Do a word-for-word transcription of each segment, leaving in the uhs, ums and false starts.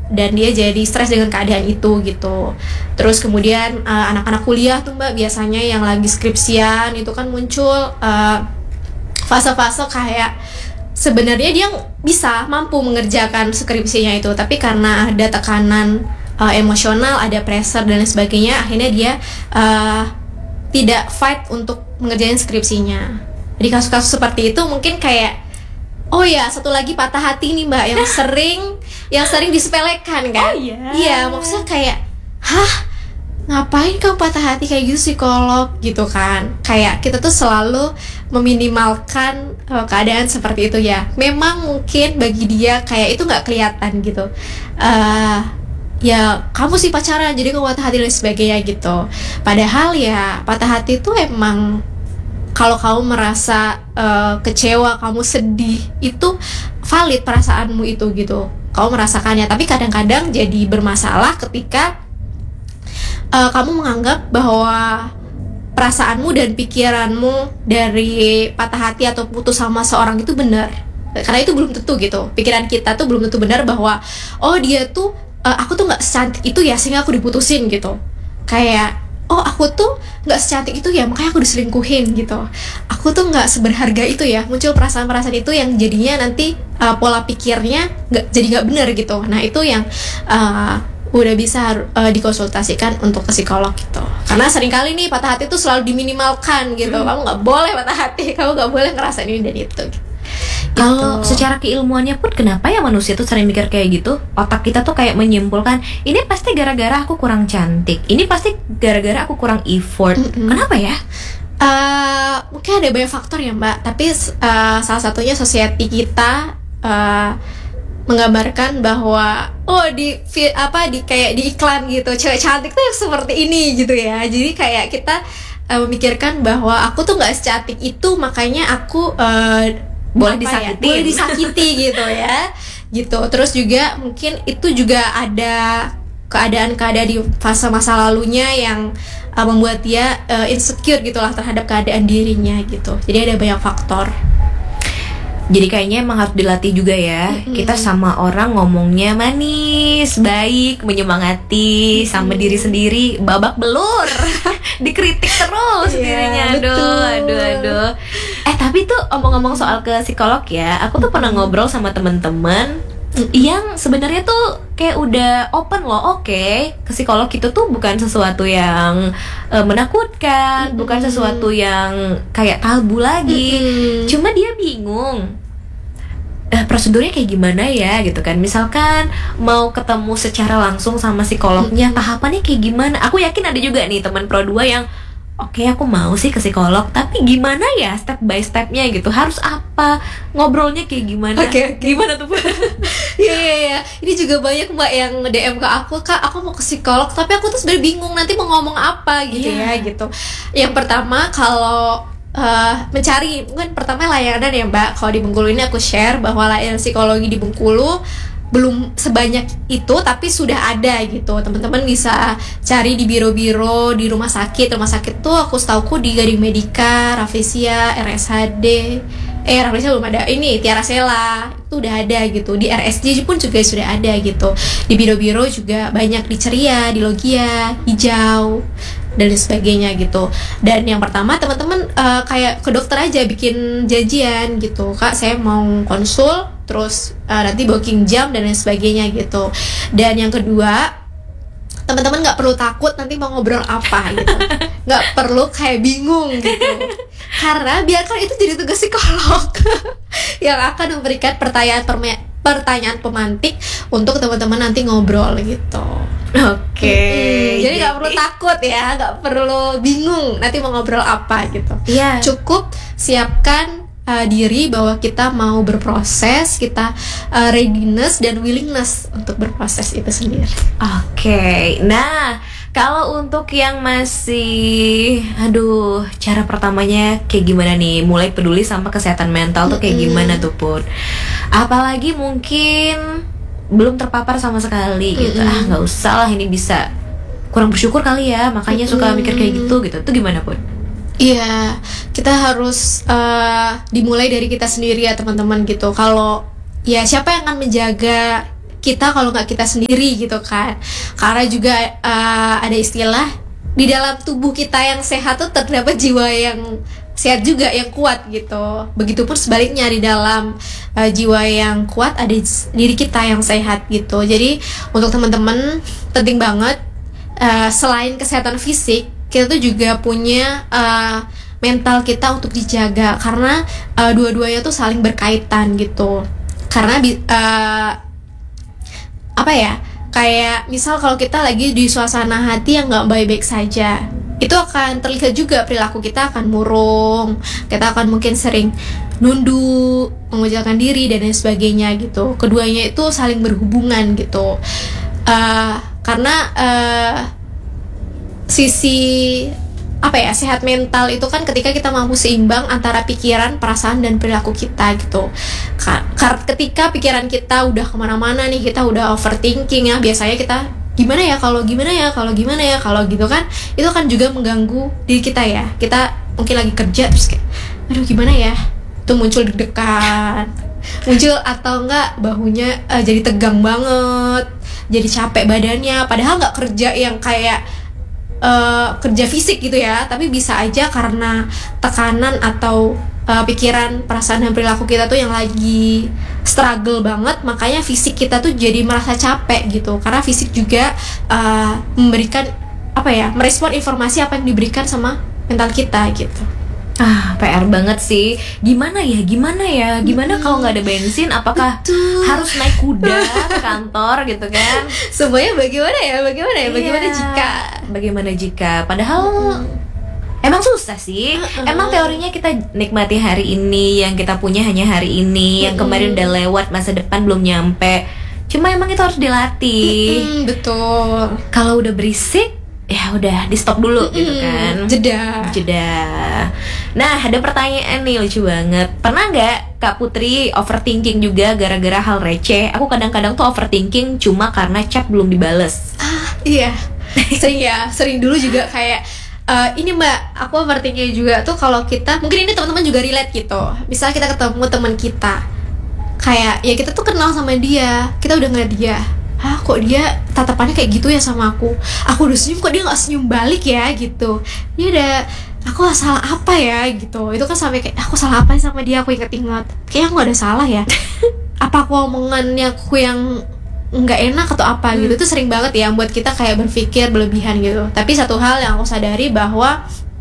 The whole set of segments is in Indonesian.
dan dia jadi stres dengan keadaan itu gitu. Terus kemudian uh, anak-anak kuliah tuh Mbak biasanya yang lagi skripsian itu kan muncul uh, fase-fase kayak sebenarnya dia bisa mampu mengerjakan skripsinya itu, tapi karena ada tekanan uh, emosional, ada pressure dan lain sebagainya, akhirnya dia uh, tidak fight untuk mengerjakan skripsinya. Di kasus-kasus seperti itu mungkin kayak, oh ya satu lagi patah hati nih Mbak yang sering yang sering disepelekan kan. Oh iya. Iya, maksudnya kayak, hah, ngapain kamu patah hati kayak gitu psikolog gitu kan. Kayak kita tuh selalu meminimalkan uh, keadaan seperti itu ya. Memang mungkin bagi dia kayak itu nggak kelihatan gitu. Uh, ya kamu sih pacaran jadi kamu patah hati dan sebagainya gitu. Padahal ya patah hati itu emang kalau kamu merasa uh, kecewa, kamu sedih, itu valid perasaanmu itu gitu. Kamu merasakannya, tapi kadang-kadang jadi bermasalah ketika uh, kamu menganggap bahwa perasaanmu dan pikiranmu dari patah hati atau putus sama seorang itu benar. Karena itu belum tentu gitu. Pikiran kita tuh belum tentu benar bahwa oh dia tuh uh, aku tuh nggak secantik itu ya sehingga aku diputusin gitu. Kayak oh aku tuh nggak secantik itu ya makanya aku diselingkuhin gitu. Aku tuh nggak seberharga itu ya. Muncul perasaan-perasaan itu yang jadinya nanti uh, pola pikirnya nggak jadi nggak benar gitu. Nah itu yang uh, udah bisa uh, dikonsultasikan untuk ke psikolog gitu. Karena seringkali nih patah hati tuh selalu diminimalkan gitu. Kamu nggak boleh patah hati, kamu nggak boleh ngerasain ini dan itu. Gitu. Kalau secara keilmuannya pun kenapa ya manusia tuh sering mikir kayak gitu? Otak kita tuh kayak menyimpulkan ini pasti gara-gara aku kurang cantik, ini pasti gara-gara aku kurang effort. Mm-hmm. Kenapa ya? Uh, mungkin ada banyak faktor ya Mbak. Tapi uh, salah satunya society kita uh, menggambarkan bahwa oh di apa di kayak di iklan gitu cewek cantik tuh yang seperti ini gitu ya. Jadi kayak kita uh, memikirkan bahwa aku tuh nggak secantik itu makanya aku uh, boleh disakiti, ya? boleh disakiti gitu ya, gitu. Terus juga mungkin itu juga ada keadaan-keadaan di fase masa lalunya yang uh, membuat dia uh, insecure gitulah terhadap keadaan dirinya gitu. Jadi ada banyak faktor. Jadi kayaknya emang harus dilatih juga ya. Mm-hmm. Kita sama orang ngomongnya manis, baik, menyemangati, mm-hmm. sama diri sendiri babak belur. Dikritik terus yeah, dirinya. Aduh, betul. aduh, aduh. Eh tapi tuh omong-ngomong soal ke psikolog ya, aku tuh mm-hmm. pernah ngobrol sama teman-teman mm-hmm. yang sebenarnya tuh kayak udah open loh. Oke, okay, ke psikolog itu tuh bukan sesuatu yang uh, menakutkan, mm-hmm. bukan sesuatu yang kayak tabu lagi. Mm-hmm. Cuma dia bingung uh, prosedurnya kayak gimana ya gitu kan. Misalkan mau ketemu secara langsung sama psikolognya, mm-hmm. tahapannya kayak gimana. Aku yakin ada juga nih teman pro dua yang oke okay, aku mau sih ke psikolog, tapi gimana ya step by stepnya gitu, harus apa, ngobrolnya kayak gimana. Oke, okay, okay. Gimana tuh Bu? Iya iya iya, ini juga banyak Mbak yang D M ke aku, Kak aku mau ke psikolog tapi aku tuh sebenarnya bingung nanti mau ngomong apa gitu yeah. ya gitu. Yang pertama kalau uh, mencari, mungkin pertama layanan ya Mbak, kalau di Bengkulu ini aku share bahwa layanan psikologi di Bengkulu belum sebanyak itu tapi sudah ada gitu. Teman-teman bisa cari di biro-biro, di rumah sakit. Rumah sakit tuh aku setauku di Gading Medika, Rafflesia, R S H D. Eh Rafflesia belum ada. Ini Tiara Sela itu udah ada gitu. Di R S J pun juga sudah ada gitu. Di biro-biro juga banyak, di Ceria, di Logia, Hijau dan sebagainya gitu. Dan yang pertama teman-teman uh, kayak ke dokter aja bikin janjian gitu. Kak saya mau konsul, terus uh, nanti booking jam dan lain sebagainya gitu. Dan yang kedua, teman-teman nggak perlu takut nanti mau ngobrol apa gitu, nggak perlu kayak bingung gitu, karena biarkan itu jadi tugas psikolog yang akan memberikan pertanyaan pertanyaan pemantik untuk teman-teman nanti ngobrol gitu. Oke. Okay. Hmm, jadi nggak perlu takut ya, nggak perlu bingung nanti mau ngobrol apa gitu. Iya. Yeah. Cukup siapkan Uh, diri bahwa kita mau berproses, kita uh, readiness dan willingness untuk berproses itu sendiri. Oke, okay. Nah kalau untuk yang masih, aduh, cara pertamanya kayak gimana nih? Mulai peduli sama kesehatan mental tuh kayak mm-hmm. gimana tuh Put? Apalagi mungkin belum terpapar sama sekali gitu. Mm-hmm. Ah nggak usah lah, ini bisa kurang bersyukur kali ya, makanya mm-hmm. suka mikir kayak gitu gitu. Itu gimana Put? Iya, kita harus uh, dimulai dari kita sendiri ya teman-teman gitu. Kalau ya siapa yang akan menjaga kita kalau nggak kita sendiri gitu kan. Karena juga uh, ada istilah di dalam tubuh kita yang sehat tuh terdapat jiwa yang sehat juga, yang kuat gitu. Begitupun sebaliknya, di dalam uh, jiwa yang kuat ada diri kita yang sehat gitu. Jadi untuk teman-teman penting banget, uh, selain kesehatan fisik, kita tuh juga punya uh, mental kita untuk dijaga, karena uh, dua-duanya tuh saling berkaitan gitu. Karena uh, apa ya, kayak misal kalau kita lagi di suasana hati yang nggak baik-baik saja, itu akan terlihat juga, perilaku kita akan murung, kita akan mungkin sering nunduk, mengucilkan diri dan lain sebagainya gitu. Keduanya itu saling berhubungan gitu. Uh, karena uh, sisi apa ya, sehat mental itu kan ketika kita mampu seimbang antara pikiran, perasaan, dan perilaku kita gitu. Karena ketika pikiran kita udah kemana-mana nih, kita udah overthinking ya, biasanya kita gimana ya kalau gimana ya kalau gimana ya kalau gitu kan, itu kan juga mengganggu diri kita ya. Kita mungkin lagi kerja terus kayak aduh gimana ya, itu muncul deg-degan, muncul atau enggak bahunya uh, jadi tegang banget, jadi capek badannya, padahal nggak kerja yang kayak Uh, kerja fisik gitu ya, tapi bisa aja karena tekanan atau uh, pikiran, perasaan, dan perilaku kita tuh yang lagi struggle banget, makanya fisik kita tuh jadi merasa capek gitu. Karena fisik juga uh, memberikan apa ya, merespon informasi apa yang diberikan sama mental kita gitu. Ah, P R banget sih. Gimana ya, gimana ya, gimana hmm. kalau nggak ada bensin? Apakah Betul. harus naik kuda ke kantor gitu kan? Semuanya bagaimana ya, bagaimana ya, bagaimana iya. jika, bagaimana jika? Padahal hmm. emang susah sih. Uh-uh. Emang teorinya kita nikmati hari ini, yang kita punya hanya hari ini, yang kemarin udah lewat, masa depan belum nyampe. Cuma emang itu harus dilatih. Hmm, betul. Kalau udah berisik, ya udah di stop dulu gitu kan. Jeda. Jeda. Nah, ada pertanyaan nih lucu banget. Pernah nggak Kak Putri overthinking juga gara-gara hal receh? Aku kadang-kadang tuh overthinking cuma karena chat belum dibales. Ah, iya. Sering ya, sering dulu juga kayak uh, ini Mbak, aku overthinking juga tuh kalau kita, mungkin ini teman-teman juga relate gitu. Misal kita ketemu teman kita, kayak ya kita tuh kenal sama dia, kita udah ngeliat dia, ah kok dia tatapannya kayak gitu ya sama aku, aku udah senyum kok dia nggak senyum balik ya gitu. Dia udah, aku salah apa ya gitu. Itu kan sampai kayak aku salah apa sama dia, aku inget-inget kayaknya aku gak ada salah ya. Apa aku omongannya aku yang nggak enak atau apa hmm. gitu. Itu sering banget ya buat kita kayak berpikir berlebihan gitu. Tapi satu hal yang aku sadari bahwa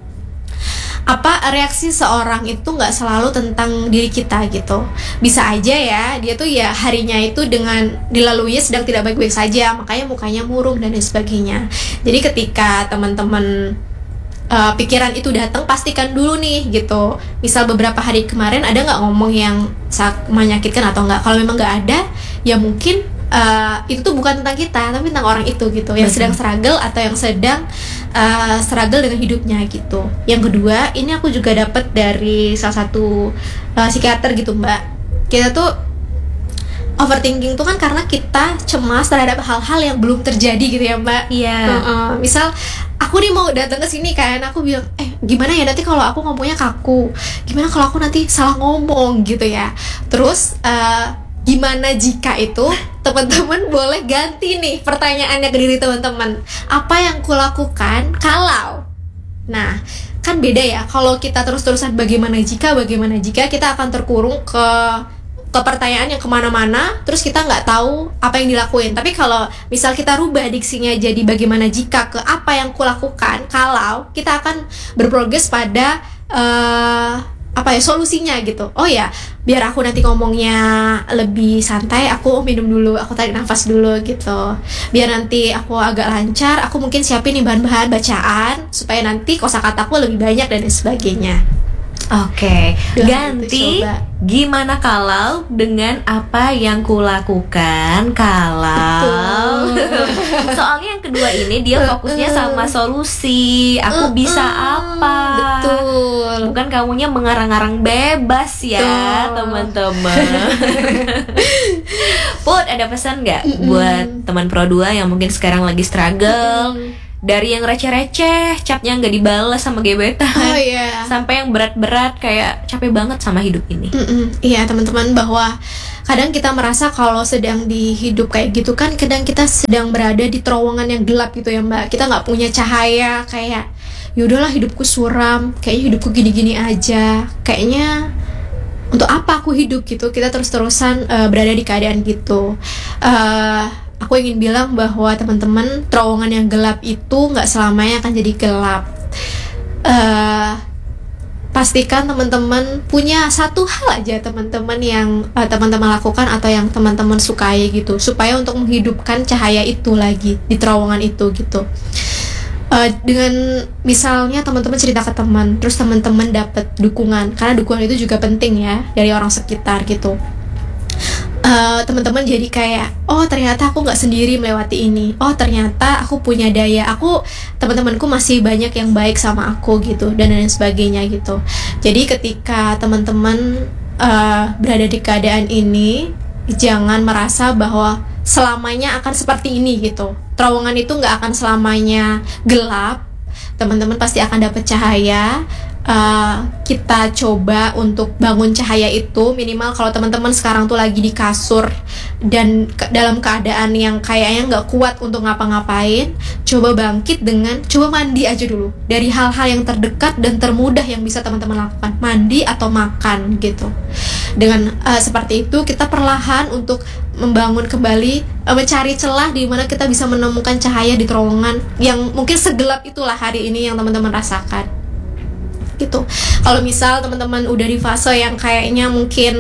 apa, reaksi seorang itu nggak selalu tentang diri kita gitu. Bisa aja ya dia tuh ya harinya itu dengan dilaluinya sedang tidak baik-baik saja, makanya mukanya murung dan lain sebagainya. Jadi ketika teman-teman uh, pikiran itu datang, pastikan dulu nih gitu. Misal beberapa hari kemarin ada nggak ngomong yang menyakitkan atau nggak. Kalau memang nggak ada, ya mungkin Uh, itu tuh bukan tentang kita, tapi tentang orang itu gitu, yang sedang struggle atau yang sedang uh, struggle dengan hidupnya gitu. Yang kedua, ini aku juga dapat dari salah satu uh, psikiater gitu Mbak. Kita tuh overthinking tuh kan karena kita cemas terhadap hal-hal yang belum terjadi gitu ya Mbak. Iya. Uh-uh. Misal aku nih mau datang ke sini kan, aku bilang eh gimana ya nanti kalau aku ngomongnya kaku, gimana kalau aku nanti salah ngomong gitu ya. Terus uh, gimana jika itu teman-teman boleh ganti nih pertanyaannya ke diri teman-teman, apa yang kulakukan kalau, nah kan beda ya kalau kita terus-terusan bagaimana jika bagaimana jika kita akan terkurung ke ke pertanyaan yang kemana-mana, terus kita nggak tahu apa yang dilakuin. Tapi kalau misal kita rubah diksinya jadi bagaimana jika ke apa yang kulakukan kalau, kita akan berprogres pada uh, apa ya, solusinya gitu. Oh ya, biar aku nanti ngomongnya lebih santai, aku minum dulu, aku tarik nafas dulu gitu. Biar nanti aku agak lancar, aku mungkin siapin nih bahan-bahan bacaan supaya nanti kosakataku lebih banyak dan sebagainya. Oke, okay. Ganti gitu, gimana kalau dengan apa yang kulakukan kalau. Soalnya yang kedua ini dia fokusnya sama solusi. Aku bisa apa? Betul. Bukan kamunya mengarang-arang bebas ya, teman-teman. Put, ada pesan nggak buat teman Pro dua yang mungkin sekarang lagi struggle? Dari yang receh-receh, chatnya nggak dibalas sama gebetan, Oh iya. sampai yang berat-berat kayak capek banget sama hidup ini. Mm-mm. Iya teman-teman, bahwa kadang kita merasa kalau sedang di hidup kayak gitu kan, kadang kita sedang berada di terowongan yang gelap gitu ya Mbak. Kita nggak punya cahaya, kayak yaudahlah hidupku suram, kayaknya hidupku gini-gini aja, kayaknya untuk apa aku hidup gitu. Kita terus-terusan uh, berada di keadaan gitu. uh, Aku ingin bilang bahwa teman-teman, terowongan yang gelap itu nggak selamanya akan jadi gelap. uh, Pastikan teman-teman punya satu hal aja teman-teman yang uh, teman-teman lakukan atau yang teman-teman sukai gitu, supaya untuk menghidupkan cahaya itu lagi di terowongan itu gitu. Uh, dengan misalnya teman-teman cerita ke teman, terus teman-teman dapat dukungan, karena dukungan itu juga penting ya dari orang sekitar gitu. Uh, teman-teman jadi kayak, oh ternyata aku nggak sendiri melewati ini, oh ternyata aku punya daya, aku teman-temanku masih banyak yang baik sama aku gitu, dan lain sebagainya gitu. Jadi ketika teman-teman uh, berada di keadaan ini, jangan merasa bahwa selamanya akan seperti ini gitu. Terowongan itu nggak akan selamanya gelap, teman-teman pasti akan dapat cahaya. Uh, kita coba untuk bangun cahaya itu, minimal kalau teman-teman sekarang tuh lagi di kasur dan ke- dalam keadaan yang kayaknya nggak kuat untuk ngapa-ngapain, coba bangkit dengan coba mandi aja dulu dari hal-hal yang terdekat dan termudah yang bisa teman-teman lakukan, mandi atau makan gitu. Dengan uh, seperti itu kita perlahan untuk membangun kembali, uh, mencari celah di mana kita bisa menemukan cahaya di terowongan yang mungkin segelap itulah hari ini yang teman-teman rasakan gitu. Kalau misal teman-teman udah di fase yang kayaknya mungkin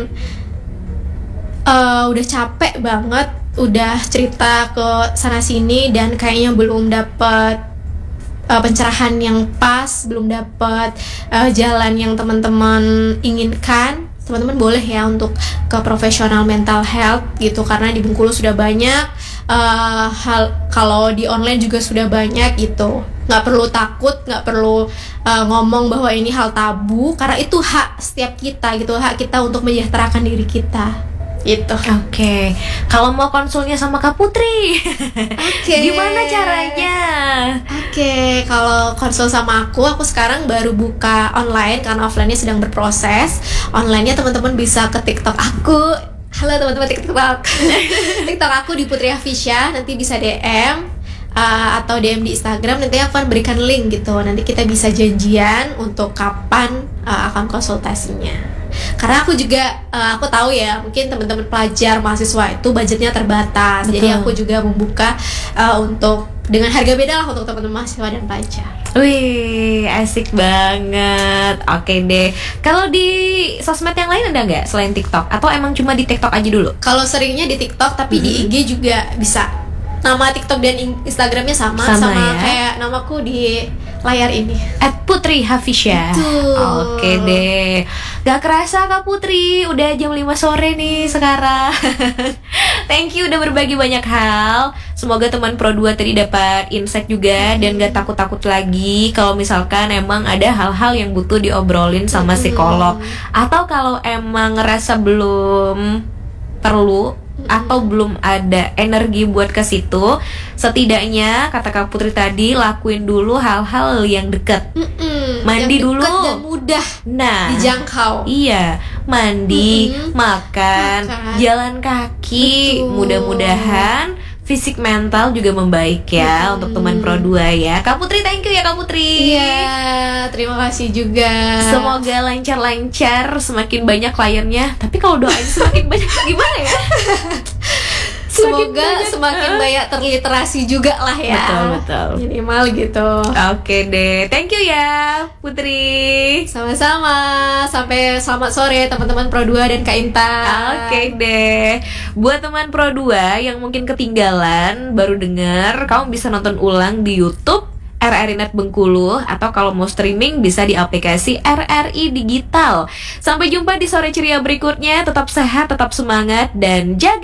uh, udah capek banget, udah cerita ke sana sini dan kayaknya belum dapet uh, pencerahan yang pas, belum dapet uh, jalan yang teman-teman inginkan, teman-teman boleh ya untuk ke profesional mental health gitu, karena di Bengkulu sudah banyak, uh, hal kalau di online juga sudah banyak gitu. Nggak perlu takut, nggak perlu uh, ngomong bahwa ini hal tabu, karena itu hak setiap kita gitu, hak kita untuk menyejahterakan diri kita gitu. Oke, okay. Kalau mau konsulnya sama Kak Putri, okay. gimana caranya? Oke, okay. Kalau konsul sama aku, aku sekarang baru buka online karena offline-nya sedang berproses. Online-nya teman-teman bisa ke TikTok aku. Halo teman-teman TikTok. TikTok aku di Putri Hafisya, nanti bisa D M. Uh, atau D M di Instagram, nanti aku akan berikan link gitu. Nanti kita bisa janjian untuk kapan uh, akan konsultasinya. Karena aku juga uh, aku tahu ya, mungkin teman-teman pelajar mahasiswa itu budgetnya terbatas. Betul. Jadi aku juga membuka uh, untuk dengan harga beda lah untuk teman-teman mahasiswa dan pelajar. Wih, asik banget. Oke deh. Kalau di sosmed yang lain ada nggak selain TikTok? Atau emang cuma di TikTok aja dulu? Kalau seringnya di TikTok, tapi mm-hmm. di I G juga bisa. Nama TikTok dan Instagramnya sama, sama, sama ya? Kayak namaku di layar ini, at Putri Hafisya. Oke deh. Gak kerasa Kak Putri, udah jam lima sore nih sekarang. Thank you udah berbagi banyak hal. Semoga teman Pro dua tadi dapat insight juga, dan gak takut-takut lagi kalau misalkan emang ada hal-hal yang butuh diobrolin sama psikolog. Atau kalau emang ngerasa belum perlu atau belum ada energi buat ke situ, setidaknya kata Kak Putri tadi, lakuin dulu hal-hal yang deket. Mm-mm, mandi yang dulu dan mudah nah dijangkau. Iya, mandi, Mm-mm. makan, makan, jalan kaki. Betul. Mudah-mudahan fisik mental juga membaik ya, hmm. untuk teman Pro dua ya. Kak Putri, thank you ya Kak Putri. Iya, terima kasih juga. Semoga lancar-lancar, semakin banyak kliennya. Tapi kalau doain semakin banyak gimana ya? Semoga banyak, semakin uh. banyak terliterasi juga lah ya. Betul, betul. Minimal gitu. Oke deh, thank you ya Putri. Sama-sama. Sampai selamat sore teman-teman Pro dua dan Kak Intan. Oke deh. Buat teman Pro dua yang mungkin ketinggalan baru denger, kamu bisa nonton ulang di YouTube R R I Net Bengkulu, atau kalau mau streaming bisa di aplikasi R R I Digital. Sampai jumpa di sore ceria berikutnya. Tetap sehat, tetap semangat, dan jaga